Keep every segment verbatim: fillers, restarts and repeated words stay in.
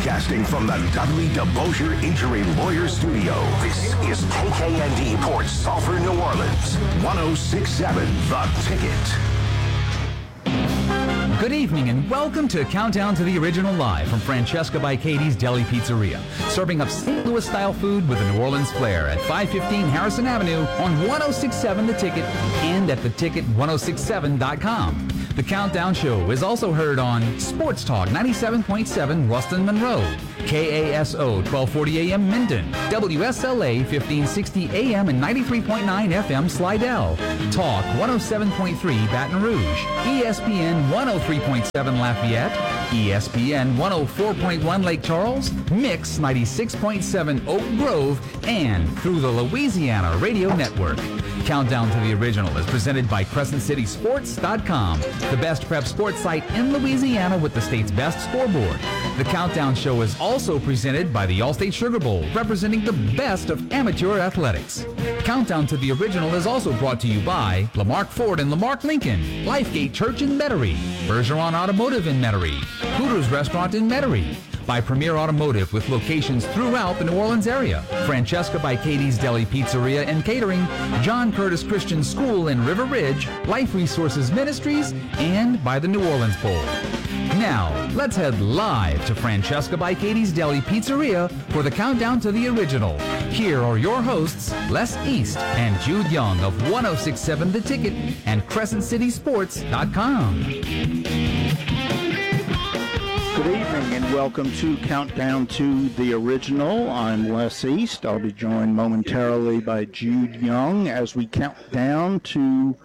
Broadcasting from the Dudley DeBosier Injury Lawyer Studio, this is K K N D Port Sulphur, New Orleans, one oh six point seven The Ticket. Good evening and welcome to Countdown to the Original Live from Francesca by Katie's Deli Pizzeria, serving up Saint Louis-style food with a New Orleans flair at five fifteen Harrison Avenue on one oh six point seven The Ticket and at the ticket ten sixty-seven dot com. The Countdown Show is also heard on Sports Talk ninety-seven point seven Ruston Monroe, K A S O twelve forty A M Minden, W S L A fifteen sixty A M and ninety-three point nine F M Slidell, Talk one oh seven point three Baton Rouge, E S P N one oh three point seven Lafayette, E S P N one oh four point one Lake Charles, Mix ninety-six point seven Oak Grove, and through the Louisiana Radio Network. Countdown to the Original is presented by Crescent City Sports dot com, the best prep sports site in Louisiana with the state's best scoreboard. The Countdown Show is also presented by the Allstate Sugar Bowl, representing the best of amateur athletics. Countdown to the Original is also brought to you by Lamarck Ford and Lamarck Lincoln, Lifegate Church in Metairie, Bergeron Automotive in Metairie, Hooters Restaurant in Metairie, by Premier Automotive with locations throughout the New Orleans area, Francesca by Katie's Deli Pizzeria and Catering, John Curtis Christian School in River Ridge, Life Resources Ministries, and by the New Orleans Bowl. Now, let's head live to Francesca by Katie's Deli Pizzeria for the Countdown to the Original. Here are your hosts, Les East and Jude Young of one oh six point seven The Ticket and Crescent City Sports dot com. Good evening and welcome to Countdown to the Original. I'm Les East. I'll be joined momentarily by Jude Young as we count down to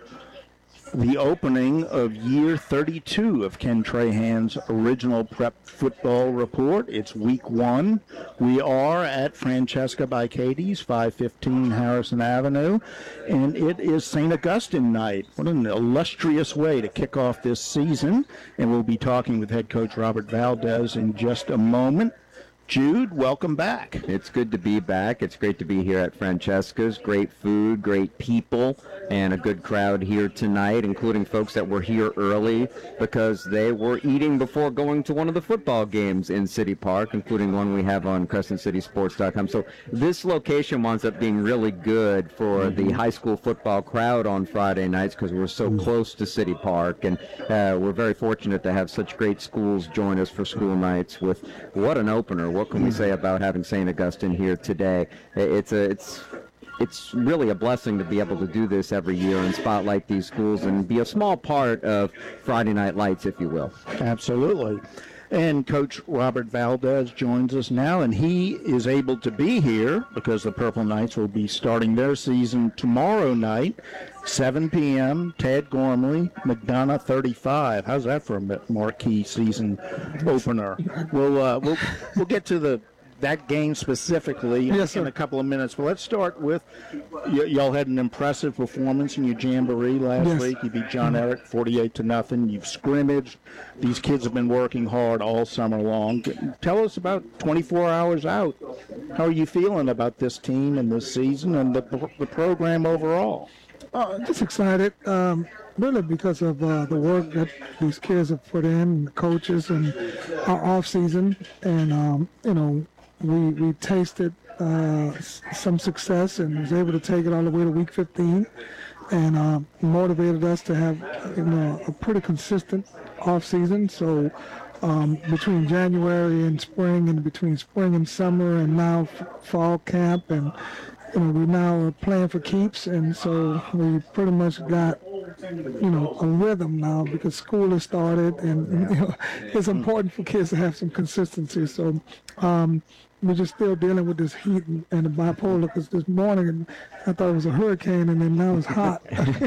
the opening of year thirty-two of Ken Trahan's Original Prep Football Report. It's week one. We are at Francesca by Katie's, five fifteen Harrison Avenue, and it is Saint Augustine night. What an illustrious way to kick off this season, and we'll be talking with head coach Robert Valdez in just a moment. Jude, welcome back. It's good to be back. It's great to be here at Francesca's. Great food, great people, and a good crowd here tonight, including folks that were here early because they were eating before going to one of the football games in City Park, including one we have on Crescent City Sports dot com. So this location winds up being really good for mm-hmm. the high school football crowd on Friday nights because we're so mm-hmm. close to City Park, and uh, we're very fortunate to have such great schools join us for school nights with what an opener. What can we say about having Saint Augustine here today? It's a, it's it's really a blessing to be able to do this every year and spotlight these schools and be a small part of Friday Night Lights, if you will. Absolutely. And Coach Robert Valdez joins us now, and he is able to be here because the Purple Knights will be starting their season tomorrow night, seven p.m., Ted Gormley, McDonough thirty-five. How's that for a marquee season opener? We'll uh, we'll we'll get to the that game specifically yes, in a couple of minutes. But let's start with, y- y'all had an impressive performance in your jamboree last yes. week. You beat John Eric forty-eight to nothing. You've scrimmaged. These kids have been working hard all summer long. Tell us about twenty-four hours out. How are you feeling about this team and this season and the, the program overall? Uh, just excited, um, really because of uh, the work that these kids have put in, the coaches, and our off season. And, um, you know, we we tasted uh, s- some success and was able to take it all the way to week fifteen, and uh, motivated us to have, you know, a pretty consistent off season. So um, between January and spring, and between spring and summer, and now f- fall camp, and you know, we now are playing for keeps, and so we pretty much got, you know, a rhythm now because school has started, and you know, it's important for kids to have some consistency. So um, we're just still dealing with this heat and, and the bipolar, because this morning I thought it was a hurricane, and then now it's hot.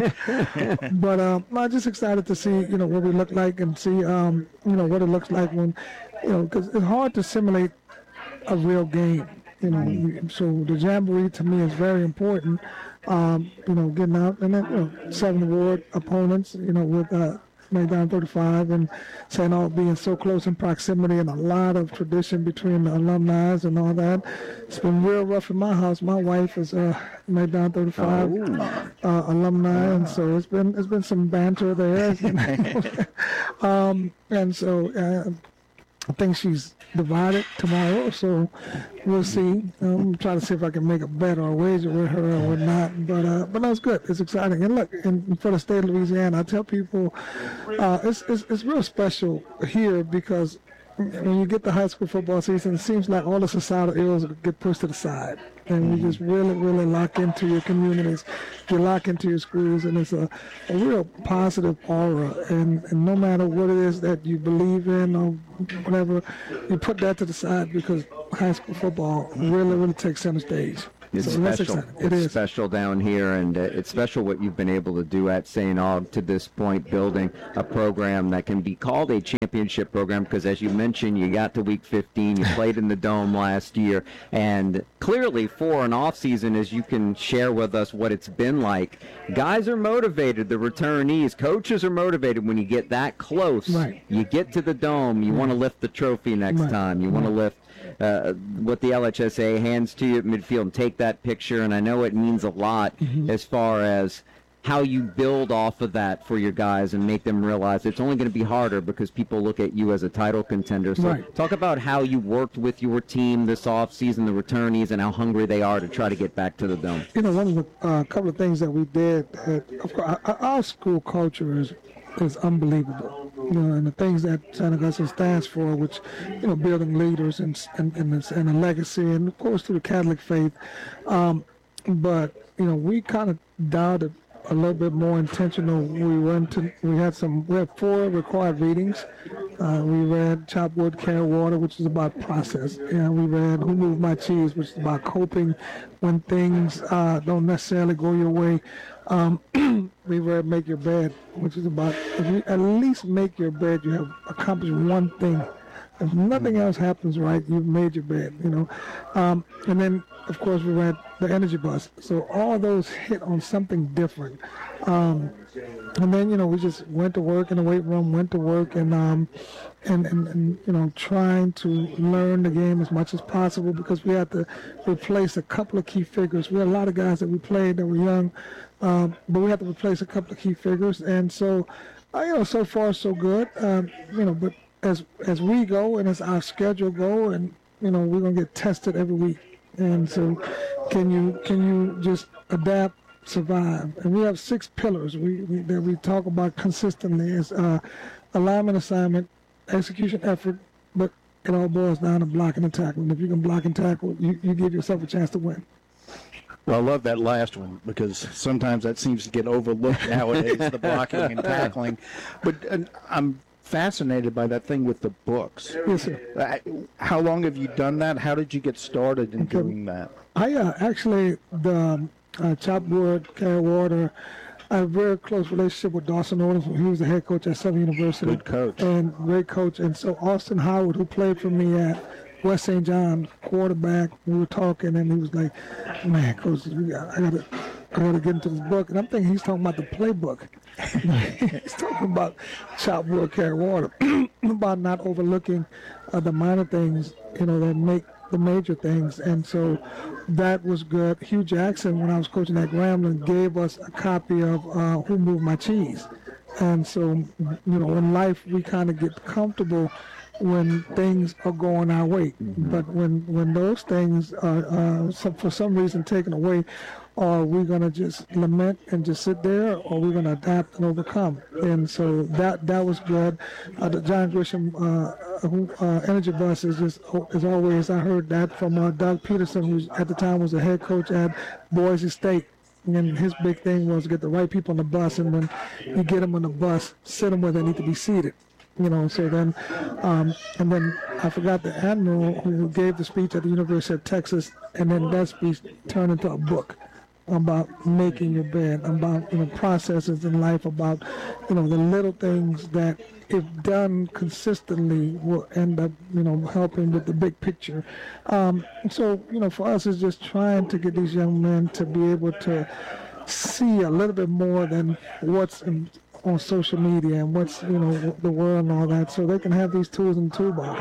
But um, I'm just excited to see, you know, what we look like and see, um, you know, what it looks like when, you know, because it's hard to simulate a real game. You know, so the jamboree to me is very important. Um, you know, getting out and then, you know, seven ward opponents, you know, with uh, Maydown thirty-five and Saint Aug being so close in proximity, and a lot of tradition between the alumni and all that. It's been real rough in my house. My wife is uh, Maydown thirty-five oh. uh, alumni, and so it's been it's been some banter there. um, and so. Uh, I think she's divided tomorrow, so we'll see. I'm trying to see if I can make a bet or a wager with her or not. But uh, but that's good. It's exciting. And look, in, for the state of Louisiana, I tell people uh, it's, it's it's real special here because when you get the high school football season, it seems like all the societal ills get pushed to the side. And you just really, really lock into your communities. You lock into your schools, and it's a, a real positive aura. And, and no matter what it is that you believe in or whatever, you put that to the side because high school football really, really takes center stage. It's so special. It it's is. special down here, and uh, it's special what you've been able to do at Saint Aug to this point, building a program that can be called a championship program because, as you mentioned, you got to week fifteen, you played in the Dome last year, and clearly for an off season, as you can share with us what it's been like, guys are motivated, the returnees, coaches are motivated when you get that close. Right. You get to the Dome, you right. want to lift the trophy next right. time, you want to lift Uh, what the L H S A hands to you at midfield and take that picture, and I know it means a lot mm-hmm. as far as how you build off of that for your guys and make them realize it's only going to be harder because people look at you as a title contender. So right. talk about how you worked with your team this offseason, the returnees, and how hungry they are to try to get back to the Dome. You know, one of the uh, couple of things that we did, uh, of course, our, our school culture is is unbelievable. You know, and the things that Saint Augustine stands for, which, you know, building leaders and and, and, and a legacy, and of course through the Catholic faith. Um, but, you know, we kind of dialed it a little bit more intentional. We went to, we had some, we had four required readings. Uh, we read Chop Wood, Carry Water, which is about process. And we read Who Moved My Cheese, which is about coping when things uh, don't necessarily go your way. Um, we read Make Your Bed, which is about if you at least make your bed, you have accomplished one thing. If nothing else happens right, you've made your bed, you know. Um, and then, of course, we read The Energy Bus. So all those hit on something different. Um, and then, you know, we just went to work in the weight room, went to work, and, um, and, and, and, you know, trying to learn the game as much as possible because we had to replace a couple of key figures. We had a lot of guys that we played that were young, um, but we had to replace a couple of key figures. And so, uh, you know, so far so good, um, you know, but as as we go and as our schedule go, and, you know, we're going to get tested every week. And so can you can you just adapt, survive? And we have six pillars we, we that we talk about consistently is uh, alignment, assignment, execution, effort, but it all boils down to blocking and tackling. If you can block and tackle, you, you give yourself a chance to win. Well, I love that last one because sometimes that seems to get overlooked nowadays, the blocking and tackling. But uh, I'm fascinated by that thing with the books. Yes, sir. Uh, how long have you done that? How did you get started in okay. doing that? I uh, actually, the uh, Chop Wood, Carry Water, I have a very close relationship with Dawson Odom. He was the head coach at Southern University. Good coach. And great coach. And so Austin Howard, who played for me at West Saint John, quarterback, we were talking, and he was like, man, coach, we got, I got to I got to get into this book. And I'm thinking he's talking about the playbook. He's talking about Chop Wood, Carry Water, about not overlooking uh, the minor things, you know, that make the major things. And so that was good. Hugh Jackson, when I was coaching at Grambling, gave us a copy of uh, Who Moved My Cheese. And so, you know, in life, we kind of get comfortable when things are going our way. Mm-hmm. But when, when those things are uh, some, for some reason taken away, are we going to just lament and just sit there, or are we going to adapt and overcome? And so that that was good. Uh, the John Grisham uh, who, uh, Energy Bus is just, as always, I heard that from uh, Doug Peterson, who at the time was the head coach at Boise State. And his big thing was get the right people on the bus, and when you get them on the bus, sit them where they need to be seated. You know, so then, um, and then I forgot the admiral who gave the speech at the University of Texas, and then that speech turned into a book about making your bed, about, you know, processes in life, about, you know, the little things that, if done consistently, will end up, you know, helping with the big picture. Um, so, you know, for us, it's just trying to get these young men to be able to see a little bit more than what's in, on social media and what's, you know, the world and all that, so they can have these tools in the toolbox.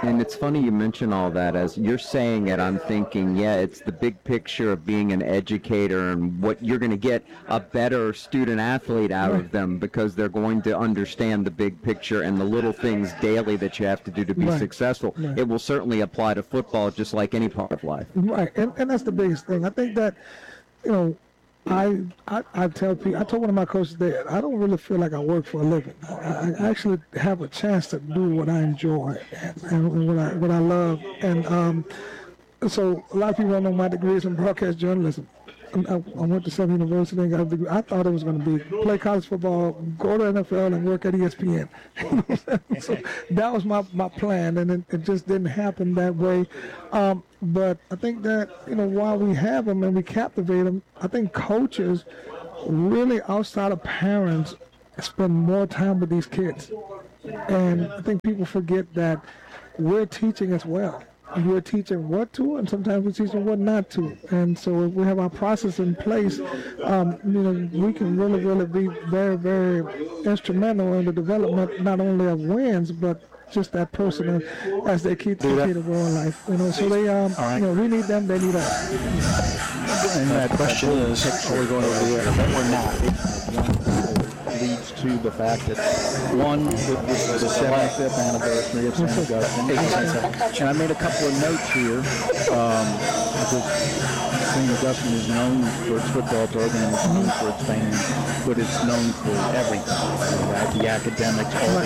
And it's funny you mention all that. As you're saying it, I'm thinking, yeah, it's the big picture of being an educator and what you're going to get a better student athlete out Right. of them because they're going to understand the big picture and the little things daily that you have to do to be Right. successful. Right. It will certainly apply to football just like any part of life. Right, and, and that's the biggest thing. I think that, you know, I, I I tell people, I told one of my coaches that I don't really feel like I work for a living. I, I actually have a chance to do what I enjoy and, and what I what I love. And um, so a lot of people don't know my degree is in broadcast journalism. I, I went to Southern University and got a degree. I thought it was going to be play college football, go to N F L, and work at E S P N. So that was my, my plan, and it, it just didn't happen that way. Um, but I think that, you know, while we have them and we captivate them, I think coaches really, outside of parents, spend more time with these kids. And I think people forget that we're teaching as well. We're teaching what to, and sometimes we're teaching what not to. And so if we have our process in place, um, you know, we can really, really be very, very instrumental in the development not only of wins, but just that person as they keep the world life. You know, so they, um, right. you know, we need them, they need us. And that question is, are we going over there? But we're not. Leads to the fact that, one, this is the seventy-fifth anniversary of Saint Augustine. And I made a couple of notes here, um, because Saint Augustine is known for its football program, it's known for its fans, but it's known for everything, right? The academics, all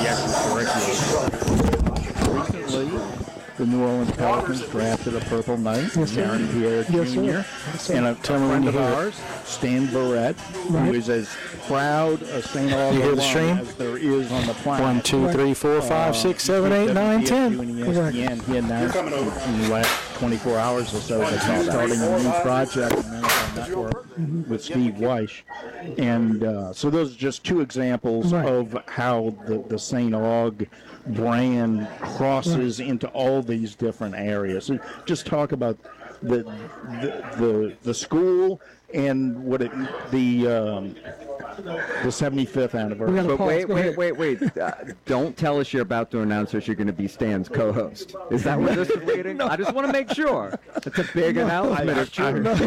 the extracurriculars. Recently, the New Orleans Pelicans drafted a Purple Knight, Yes, sir. Darren Pierre Yes, Junior sir. And a friend of ours, Stan Barrett, Right. who is as proud a Saint Aug You hear the alum stream? as there is on the planet. One, two, three, four, five, six, seven, eight, nine, ten. Correct. Again, he announced in the last twenty-four hours or so that he's starting a new project on Marathon Network with Steve Weish. And uh, so those are just two examples Right. of how the, the Saint Aug brand crosses into all these different areas. So just talk about the the the, the school and what it the um, the seventy-fifth anniversary. We gotta But pause. wait, Go wait, ahead. wait, wait. Uh, don't tell us you're about to announce that you're going to be Stan's co-host. Is that where this is leading? I just want to make sure. It's a big announcement. It's true. No,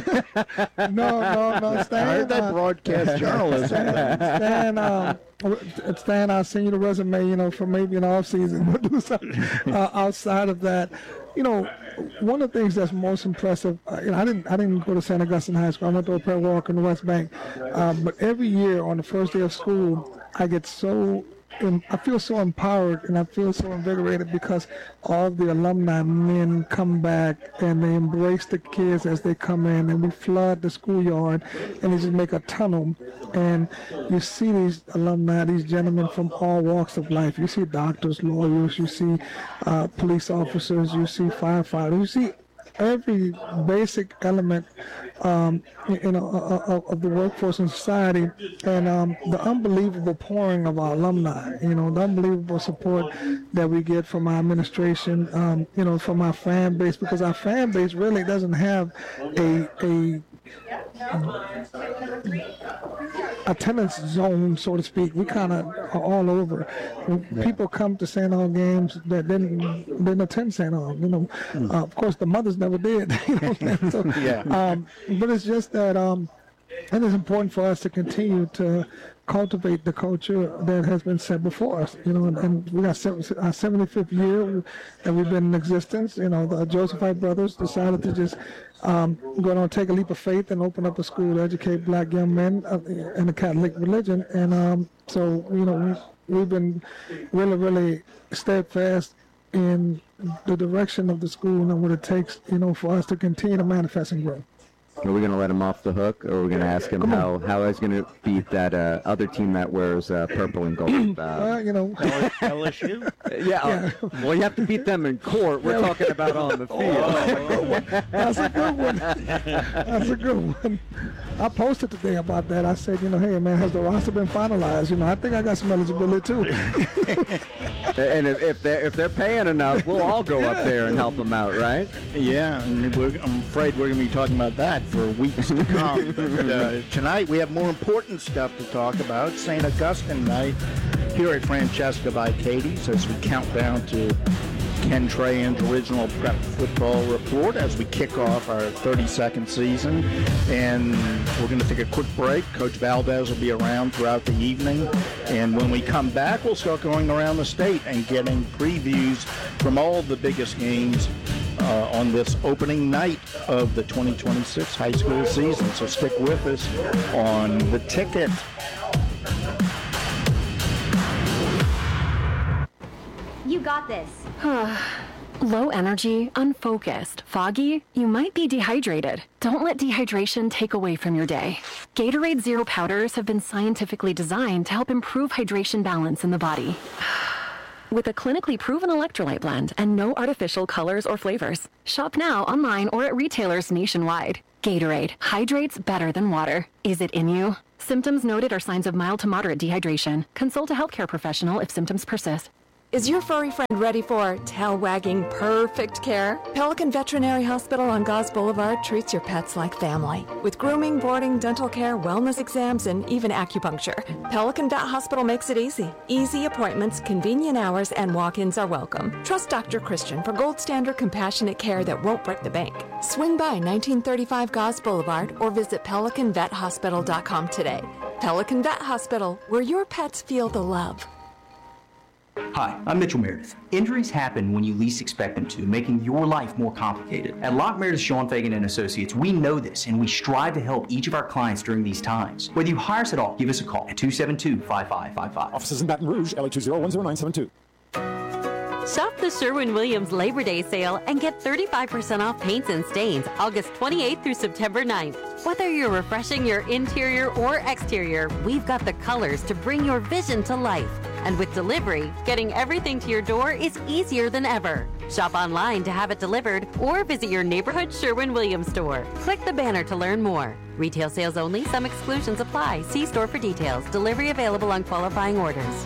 no, no, Stan. I heard that uh, broadcast journalism. Stan, um, Stan, I'll send you the resume, you know, for maybe an off season. We'll do something uh, outside of that. You know, one of the things that's most impressive, uh, you know, I didn't, I didn't go to Saint Augustine High School. I went to O'Perry Walk in the West Bank. Um, but every year on the first day of school, I get so, um, I feel so empowered and I feel so invigorated because all the alumni men come back and they embrace the kids as they come in, and we flood the schoolyard and they just make a tunnel. And you see these alumni, these gentlemen from all walks of life. You see doctors, lawyers, you see uh, police officers, you see firefighters, you see every basic element um, you know, uh, uh, of the workforce in society, and um, the unbelievable pouring of our alumni, you know, the unbelievable support that we get from our administration, um, you know, from our fan base, because our fan base really doesn't have a, a attendance zone, so to speak. We kind of are all over. When people come to Saint Aug games that didn't didn't attend Saint Aug, you know. Mm. Uh, of course, the mothers never did. You know what I'm saying? So, Yeah. um, but it's just that, um, and it's important for us to continue to cultivate the culture that has been set before us, you know, and, and we got seven, our seventy-fifth year that we've been in existence. You know, the Josephite brothers decided to just um, go on, take a leap of faith and open up a school to educate black young men uh, in the Catholic religion. And um, so, you know, we, we've been really, really steadfast in the direction of the school and what it takes, you know, for us to continue to manifest and grow. Are we going to let him off the hook, or are we going to ask him how, how he's going to beat that uh, other team that wears uh, purple and gold? Uh, Uh, you know, L S U? yeah, uh, well, you have to beat them in court. We're talking about on the field. that's a good one. That's a good one. I posted today about that. I said, you know, hey, man, has the roster been finalized? You know, I think I got some eligibility, too. And if, if they're if they're paying enough, we'll all go up there and help them out, right? Yeah, and we're, I'm afraid we're going to be talking about that for weeks to come. But, uh, tonight we have more important stuff to talk about. Saint Augustine night here at Francesca by Katie's as we count down to Ken Trahan's original prep football report as we kick off our thirty-second season. And we're going to take a quick break. Coach Valdez will be around throughout the evening. And when we come back, we'll start going around the state and getting previews from all the biggest games uh, on this opening night of the twenty twenty-six high school season. So stick with us on The Ticket. You got this. Low energy, unfocused, foggy, you might be dehydrated. Don't let dehydration take away from your day. Gatorade Zero powders have been scientifically designed to help improve hydration balance in the body. With a clinically proven electrolyte blend and no artificial colors or flavors. Shop now online or at retailers nationwide. Gatorade hydrates better than water. Is it in you? Symptoms noted are signs of mild to moderate dehydration. Consult a healthcare professional if symptoms persist. Is your furry friend ready for tail-wagging perfect care? Pelican Veterinary Hospital on Gauze Boulevard treats your pets like family. With grooming, boarding, dental care, wellness exams, and even acupuncture. Pelican Vet Hospital makes it easy. Easy appointments, convenient hours, and walk-ins are welcome. Trust Doctor Christian for gold standard compassionate care that won't break the bank. Swing by nineteen thirty-five Gauze Boulevard or visit pelican vet hospital dot com today. Pelican Vet Hospital, where your pets feel the love. Hi, I'm Mitchell Meredith. Injuries happen when you least expect them to, making your life more complicated. At Locke Meredith Sean Fagan and Associates, we know this, and we strive to help each of our clients during these times. Whether you hire us at all, give us a call at two seven two, five five five five. Offices in Baton Rouge, L A two zero one zero nine seven two. Shop the Sherwin-Williams Labor Day sale and get thirty-five percent off paints and stains August twenty-eighth through September ninth. Whether you're refreshing your interior or exterior, we've got the colors to bring your vision to life. And with delivery, getting everything to your door is easier than ever. Shop online to have it delivered or visit your neighborhood Sherwin-Williams store. Click the banner to learn more. Retail sales only. Some exclusions apply. See store for details. Delivery available on qualifying orders.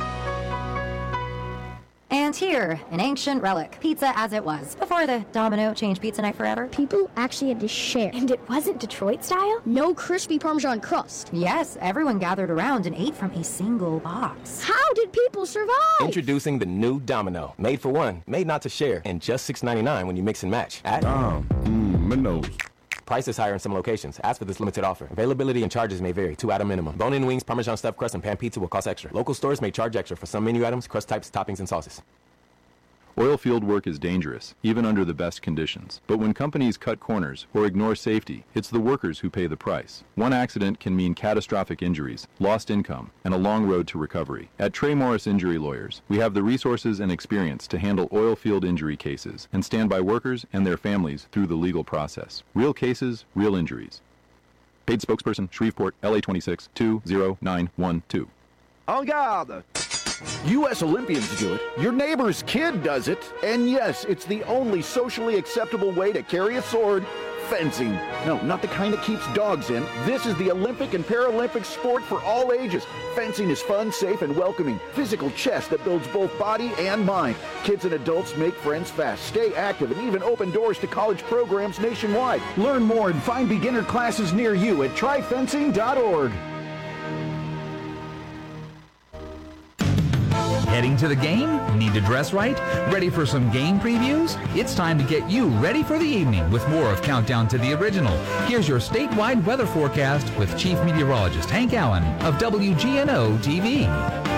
And here, an ancient relic, pizza as it was, before the Domino changed pizza night forever. People actually had to share. And it wasn't Detroit style? No crispy Parmesan crust. Yes, everyone gathered around and ate from a single box. How did people survive? Introducing the new Domino. Made for one, made not to share, and just six ninety-nine when you mix and match. At Dom, mmm, Minos. Price is higher in some locations. Ask for this limited offer. Availability and charges may vary. Two item minimum. Bone-in wings, Parmesan stuffed crust, and pan pizza will cost extra. Local stores may charge extra for some menu items, crust types, toppings, and sauces. Oil field work is dangerous, even under the best conditions. But when companies cut corners or ignore safety, it's the workers who pay the price. One accident can mean catastrophic injuries, lost income, and a long road to recovery. At Trey Morris Injury Lawyers, we have the resources and experience to handle oil field injury cases and stand by workers and their families through the legal process. Real cases, real injuries. Paid spokesperson, Shreveport, L A twenty-six, two zero nine one two. En garde! U S Olympians do it, your neighbor's kid does it, and yes, it's the only socially acceptable way to carry a sword. Fencing. No, not the kind that keeps dogs in. This is the Olympic and Paralympic sport for all ages. Fencing is fun, safe, and welcoming. Physical chess that builds both body and mind. Kids and adults make friends fast, stay active, and even open doors to college programs nationwide. Learn more and find beginner classes near you at try fencing dot org. Heading to the game? Need to dress right? Ready for some game previews? It's time to get you ready for the evening with more of Countdown to the Original. Here's your statewide weather forecast with Chief Meteorologist Hank Allen of W G N O T V.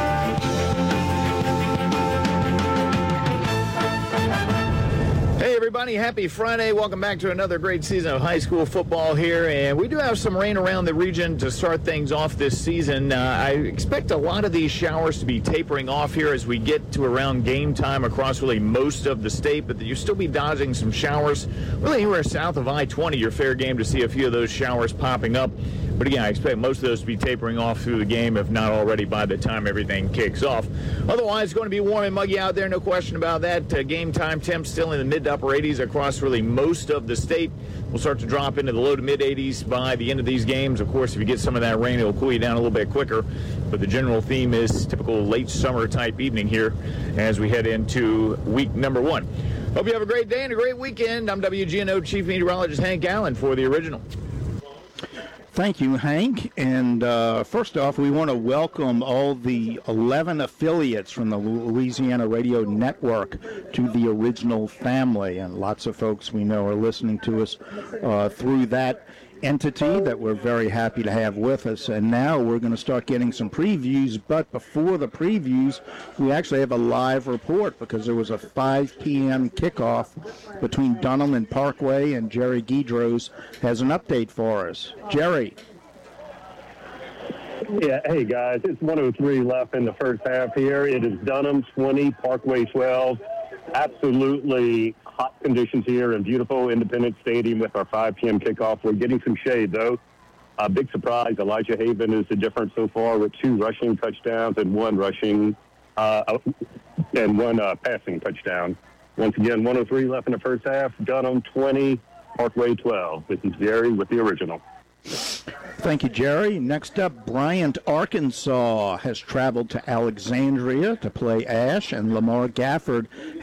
Hey everybody, happy Friday. Welcome back to another great season of high school football here. And we do have some rain around the region to start things off this season. Uh, I expect a lot of these showers to be tapering off here as we get to around game time across really most of the state. But you'll still be dodging some showers. Really anywhere south of I twenty, you're fair game to see a few of those showers popping up. But again, I expect most of those to be tapering off through the game, if not already by the time everything kicks off. Otherwise, it's going to be warm and muggy out there, no question about that. Uh, game time temps still in the mid to upper eighties across really most of the state. We'll start to drop into the low to mid eighties by the end of these games. Of course, if you get some of that rain, it'll cool you down a little bit quicker. But the general theme is typical late summer type evening here as we head into week number one. Hope you have a great day and a great weekend. I'm W G N O Chief Meteorologist Hank Allen for The Original. Thank you, Hank. And uh, first off, we want to welcome all the eleven affiliates from the Louisiana Radio Network to the original family. And lots of folks we know are listening to us uh, through that entity that we're very happy to have with us. And now we're going to start getting some previews. But before the previews, we actually have a live report because there was a five p.m. kickoff between Dunham and Parkway, and Jerry Guidros has an update for us. Jerry. Yeah, hey guys, it's one oh three left in the first half here. It is Dunham twenty, Parkway twelve. Absolutely hot conditions here in beautiful Independence Stadium with our five p.m. kickoff. We're getting some shade, though. A big surprise, Elijah Haven is the difference so far with two rushing touchdowns and one rushing uh, and one uh, passing touchdown. Once again, one oh three left in the first half. Dunham twenty, Parkway twelve. This is Jerry with the original. Thank you, Jerry. Next up, Bryant, Arkansas has traveled to Alexandria to play Ash, and Lamar Gafford